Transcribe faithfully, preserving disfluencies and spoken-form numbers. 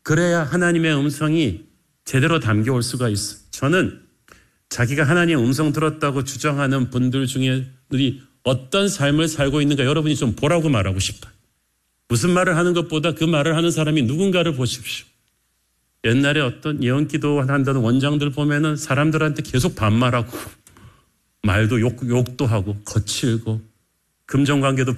그래야 하나님의 음성이 제대로 담겨올 수가 있어요. 저는 자기가 하나님의 음성 들었다고 주장하는 분들 중에 어떤 삶을 살고 있는가 여러분이 좀 보라고 말하고 싶어요. 무슨 말을 하는 것보다 그 말을 하는 사람이 누군가를 보십시오. 옛날에 어떤 예언기도 한다는 원장들 보면은 사람들한테 계속 반말하고 말도 욕, 욕도 하고 거칠고 금전관계도